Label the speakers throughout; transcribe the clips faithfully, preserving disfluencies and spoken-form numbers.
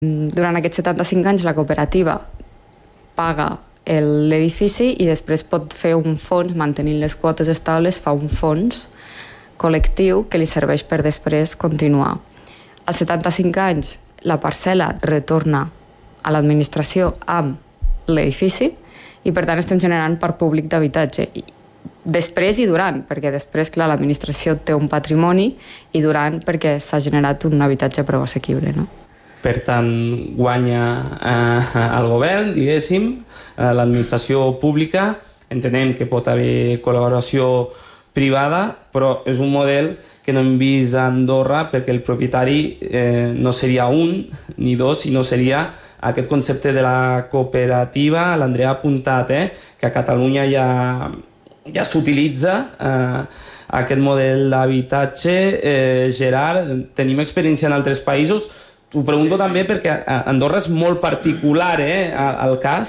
Speaker 1: Durant aquests setanta-cinc anys la cooperativa paga l'edifici i després pot fer un fons, mantenint les quotes estables, fa un fons col·lectiu que li serveix per després continuar. Als setanta-cinc anys la parcel·la retorna a l'administració amb l'edifici i per tant estem generant parc públic d'habitatge. Després i durant, perquè després, clar, l'administració té un patrimoni i durant perquè s'ha generat un habitatge prou assequible, no?
Speaker 2: Per tant, guanya eh, el govern, diguéssim, eh, l'administració pública. Entenem que pot haver col·laboració privada, però és un model que no hem vist a Andorra perquè el propietari eh, no seria un ni dos, sinó seria aquest concepte de la cooperativa. L'Andrea ha apuntat eh, que a Catalunya ja, ja s'utilitza eh, aquest model d'habitatge. Eh, Gerard, tenim experiència en altres països. T'ho pregunto també perquè Andorra és molt particular, eh, el cas.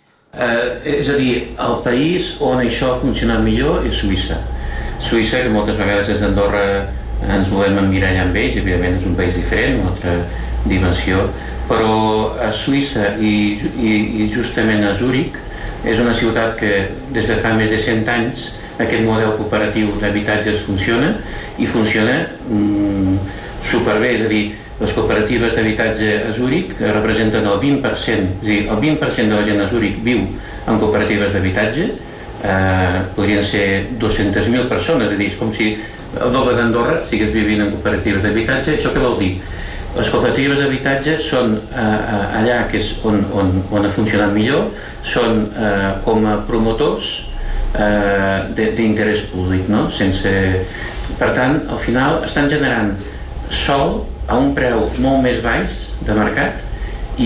Speaker 3: Eh, és a dir, el país on això ha funcionat millor és Suïssa. Suïssa, que moltes vegades des d'Andorra ens volem emmirallar amb ells, evidentment és un país diferent, una altra dimensió, però a Suïssa i, i, i justament a Zúrich és una ciutat que des de fa més de cent anys aquest model cooperatiu d'habitatges funciona i funciona mm, superbé, és a dir, les cooperatives d'habitatge a Zúrich representen el vint per cent, és a dir, el vint per cent de la gent a Zúrich viu en cooperatives d'habitatge, eh, podrien ser dues-centes mil persones, és a dir, és com si el doble d'Andorra estigués vivint en cooperatives d'habitatge. Això què vol dir? Les cooperatives d'habitatge són eh, allà que és on, on, on ha funcionat millor, són eh, com a promotors eh, d'interès públic, no? Sense... Per tant, al final estan generant sol a un preu molt més baix de mercat i,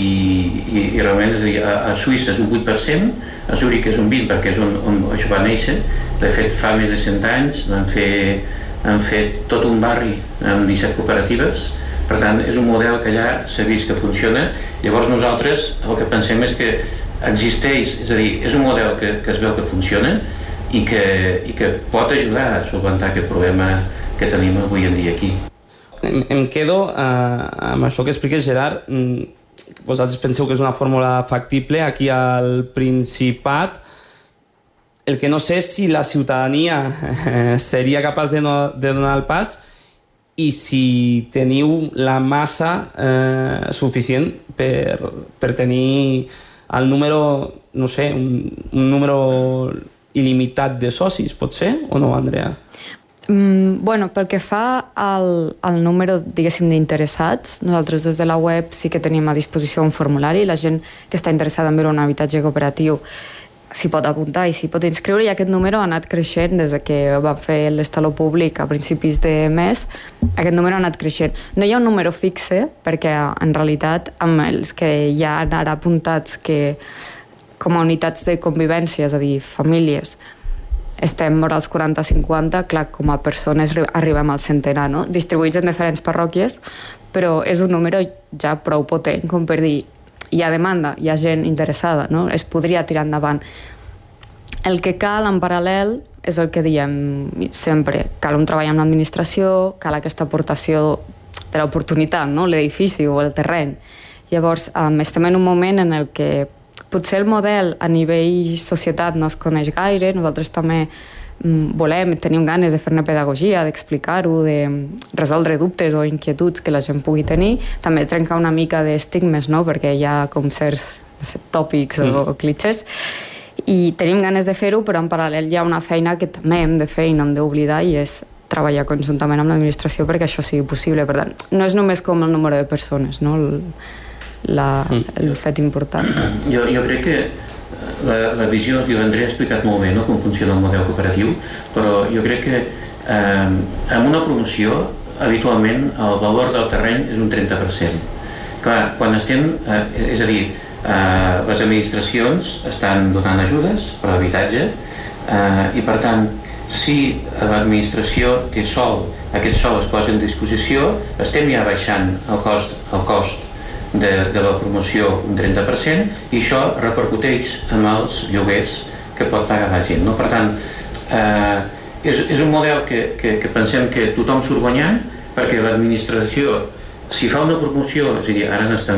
Speaker 3: i, i realment, és a dir, a, a Suïssa és un vuit per cent, a Zúrich és un vint per cent perquè és on, on això va néixer. De fet, fa més de cent anys van fer, han fet tot un barri amb disset cooperatives. Per tant, és un model que allà s'ha vist que funciona. Llavors nosaltres el que pensem és que existeix, és a dir, és un model que, que es veu que funciona i que, i que pot ajudar a solventar aquest problema que tenim avui en dia aquí.
Speaker 2: Em, em quedo eh, amb això que expliques, Gerard. Vosaltres penseu que és una fórmula factible aquí al Principat. El que no sé és si la ciutadania eh, seria capaç de, no, de donar el pas i si teniu la massa eh, suficient per, per tenir el número, no sé, un, un número il·limitat de socis, pot ser o no, Andrea?
Speaker 1: Mm, bueno, pel que fa al, al número, diguéssim, d'interessats, nosaltres des de la web sí que tenim a disposició un formulari. La gent que està interessada en veure un habitatge cooperatiu s'hi pot apuntar i s'hi pot inscriure, i aquest número ha anat creixent des de que vam fer l'estaló públic a principis de mes. Aquest número ha anat creixent. No hi ha un número fixe, perquè en realitat amb els que hi ha ara apuntats que com a unitats de convivència, és a dir, famílies, estem vora els quaranta cinquanta, clar, com a persones arribem al centenar, no? Distribuïts en diferents parròquies, però és un número ja prou potent com per dir hi ha demanda, hi ha gent interessada, no? Es podria tirar endavant. El que cal en paral·lel és el que diem sempre, cal un treball amb l'administració, cal aquesta aportació de l'oportunitat, no? L'edifici o el terreny. Llavors, um, estem en un moment en el que potser el model a nivell societat no es coneix gaire. Nosaltres també volem, tenim ganes de fer-ne pedagogia, d'explicar-ho, de resoldre dubtes o inquietuds que la gent pugui tenir, també trencar una mica d'estigmes, no? Perquè hi ha com certs, no sé, tòpics mm. o, o clitxers, i tenim ganes de fer-ho, però en paral·lel hi ha una feina que també hem de fer i no hem d'oblidar, i és treballar conjuntament amb l'administració perquè això sigui possible. Per tant, no és només com el número de persones, no? El, la, el fet important.
Speaker 3: Jo, jo crec que la, la visió, diu, Andrea ha explicat molt bé, no?, com funciona el model cooperatiu, però jo crec que eh, en una promoció habitualment el valor del terreny és un trenta per cent. Clar, quan estem, eh, és a dir, eh, les administracions estan donant ajudes per a l'habitatge eh, i per tant, si l'administració té sòl, aquest sòl es posa en disposició, estem ja baixant el cost, el cost De, de la promoció un trenta per cent, i això repercuteix en els lloguers que pot pagar la gent, no? Per tant, eh, és, és un model que, que, que pensem que tothom surt guanyant, perquè l'administració si fa una promoció, és a dir, ara n'estan